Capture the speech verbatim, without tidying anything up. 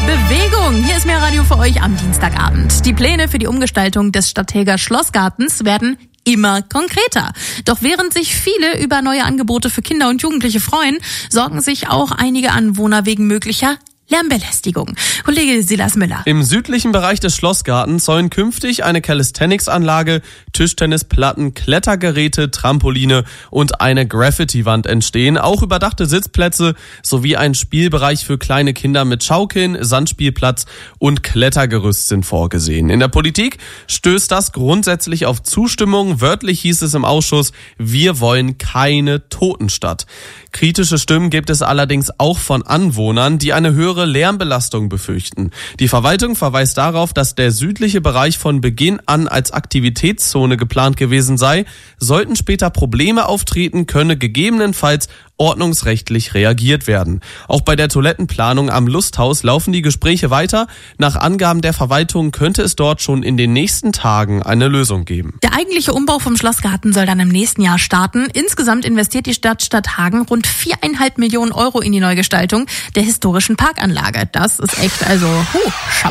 Bewegung. Hier ist mehr Radio für euch am Dienstagabend. Die Pläne für die Umgestaltung des Stadtheger Schlossgartens werden immer konkreter. Doch während sich viele über neue Angebote für Kinder und Jugendliche freuen, sorgen sich auch einige Anwohner wegen möglicher Lärmbelästigung. Kollege Silas Müller. Im südlichen Bereich des Schlossgartens sollen künftig eine Calisthenics-Anlage, Tischtennisplatten, Klettergeräte, Trampoline und eine Graffiti-Wand entstehen. Auch überdachte Sitzplätze sowie ein Spielbereich für kleine Kinder mit Schaukeln, Sandspielplatz und Klettergerüst sind vorgesehen. In der Politik stößt das grundsätzlich auf Zustimmung. Wörtlich hieß es im Ausschuss, wir wollen keine Totenstadt. Kritische Stimmen gibt es allerdings auch von Anwohnern, die eine höhere Lärmbelastung befürchten. Die Verwaltung verweist darauf, dass der südliche Bereich von Beginn an als Aktivitätszone geplant gewesen sei. Sollten später Probleme auftreten, könne gegebenenfalls ordnungsrechtlich reagiert werden. Auch bei der Toilettenplanung am Lusthaus laufen die Gespräche weiter. Nach Angaben der Verwaltung könnte es dort schon in den nächsten Tagen eine Lösung geben. Der eigentliche Umbau vom Schlossgarten soll dann im nächsten Jahr starten. Insgesamt investiert die Stadt Stadthagen rund viereinhalb Millionen Euro in die Neugestaltung der historischen Parkanlage. Das ist echt, also, huh,